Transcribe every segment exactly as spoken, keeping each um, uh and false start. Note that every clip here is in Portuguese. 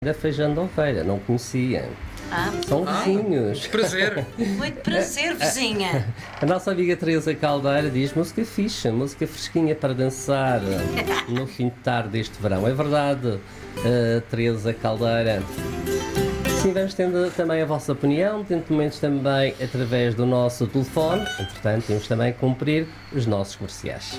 da Feijão de Ovelha, não conhecia. Ah, São ah, vizinhos. Prazer. muito prazer, vizinha. A nossa amiga Teresa Caldeira diz música fixa, música fresquinha para dançar no fim de tarde deste verão. É verdade, uh, Teresa Caldeira. Sim, vamos tendo também a vossa opinião, tendo momentos também através do nosso telefone. Entretanto, temos também que cumprir os nossos comerciais.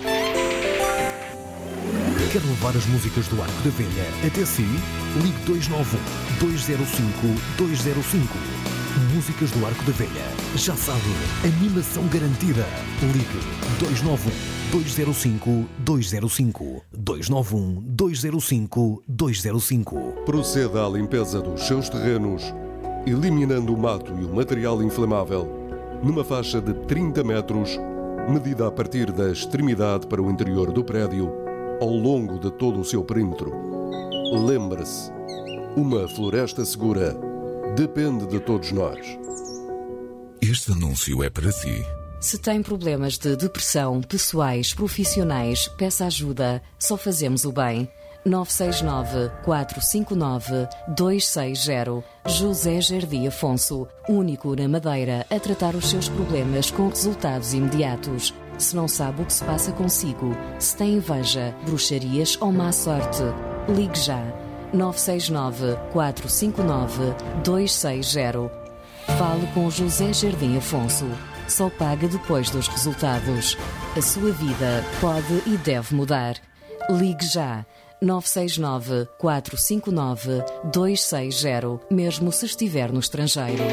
Quer levar as músicas do Arco da Velha até si? Ligue dois nove um, dois zero cinco, dois zero cinco. Músicas do Arco da Velha. Já sabe, animação garantida. Ligue dois nove um, dois zero cinco, dois zero cinco. dois nove um, dois zero cinco, dois zero cinco. Proceda à limpeza dos seus terrenos, eliminando o mato e o material inflamável, numa faixa de trinta metros, medida a partir da extremidade para o interior do prédio, ao longo de todo o seu perímetro. Lembre-se, uma floresta segura depende de todos nós. Este anúncio é para si. Se tem problemas de depressão, pessoais, profissionais, peça ajuda. Só fazemos o bem. nove seis nove, quatro cinco nove, dois seis zero. José Jardim Afonso, único na Madeira a tratar os seus problemas com resultados imediatos. Se não sabe o que se passa consigo, se tem inveja, bruxarias ou má sorte, ligue já. nove seis nove, quatro cinco nove, dois seis zero. Fale com José Jardim Afonso. Só paga depois dos resultados. A sua vida pode e deve mudar. Ligue já. nove seis nove, quatro cinco nove, dois seis zero, mesmo se estiver no estrangeiro.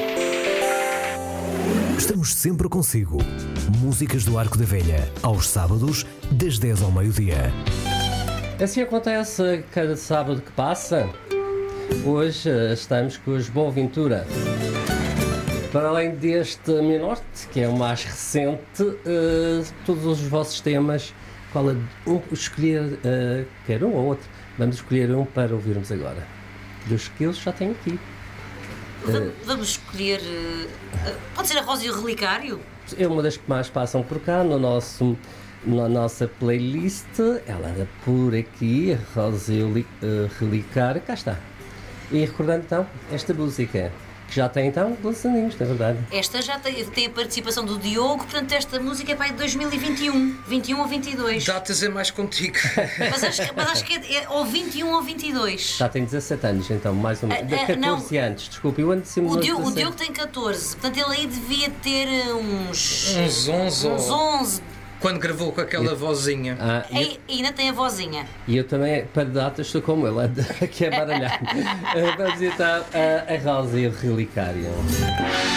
Estamos sempre consigo. Músicas do Arco da Velha, aos sábados, das dez ao meio-dia. Assim acontece cada sábado que passa. Hoje estamos com os Boaventura. Para além deste Minorte, que é o mais recente, uh, todos os vossos temas, qual é um, escolher, uh, quer um ou outro, vamos escolher um para ouvirmos agora. Dos que eu já tenho aqui. Uh, vamos escolher. Uh, pode ser a Rosa e o Relicário? É uma das que mais passam por cá no nosso, na nossa playlist. Ela anda por aqui, a Rosa e o uh, Relicário, cá está. E recordando então esta música, que já tem então doze aninhos, na verdade. Esta já tem, tem a participação do Diogo, portanto esta música é para aí de dois mil e vinte e um, vinte e um ou vinte e dois. Datas é mais contigo. Mas acho, que- mas acho que é, é ou vinte e um ou vinte e dois. Já tem dezassete anos, então, mais ou menos. Ah, ah, catorze anos, desculpe, eu ando de cima O dos Diogo, o dezassete. Diogo tem catorze, portanto ele aí devia ter uns. Uns onze uns ou... onze. Quando gravou com aquela vozinha. Ah, e, E, e ainda tem a vozinha. e eu também, para datas, estou como ele, ando aqui a baralhar. Ah, Vamos então a, a Rosa e o Relicário.